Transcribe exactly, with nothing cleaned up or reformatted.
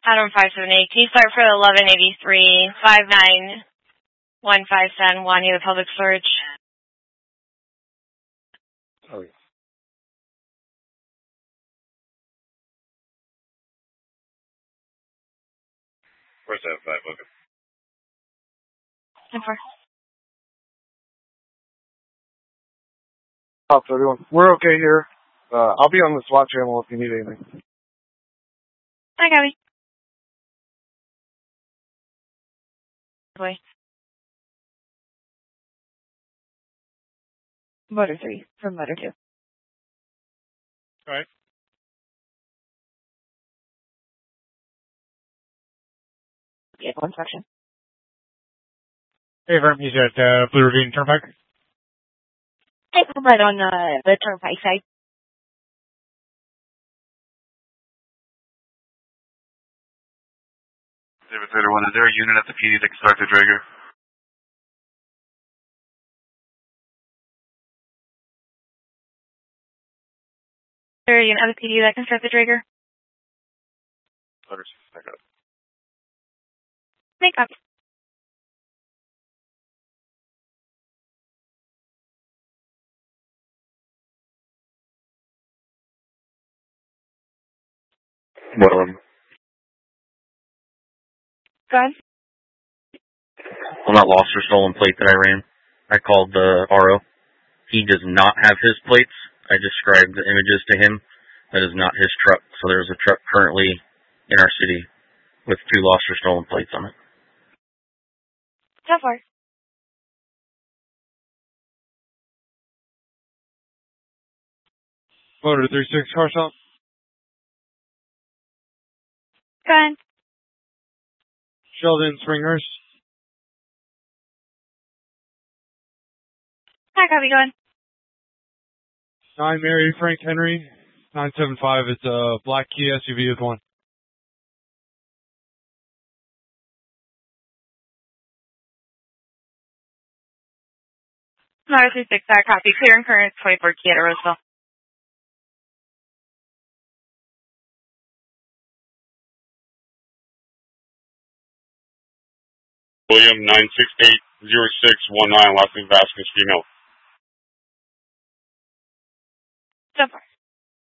Adam five seven eight, can you start for eleven eighty-three, five nine one five San Juan, the public storage? Oh, yeah. Where's that five? Okay. ten four. Top thirty-one. We're okay here. Uh, I'll be on the SWAT channel if you need anything. Hi, Gabby. Boy. Motor three from motor two. All right. Vehicle inspection. Hey, Verm, he's at uh, Blue Ravine Turnpike. Hey, I'm right on uh, the turnpike side. David thirty-one, is there a unit at the P D that can start the Draeger? Is there an other P D that can start the Draeger? Letter six, I got it. Make up. What on? Go ahead. On that lost or stolen plate that I ran, I called the R O. He does not have his plates. I described the images to him. That is not his truck. So there's a truck currently in our city with two lost or stolen plates on it. So far. Motor three six, car stop. Go ahead. Sheldon Springhurst. Hi, copy, go ahead. nine Mary Frank Henry. nine seven five, it's a black Kia S U V with one. Motor three six, uh, copy. Clear and current twenty-four Kia to Roseville. William nine six eight zero six one nine, last name Vasquez, female. So far.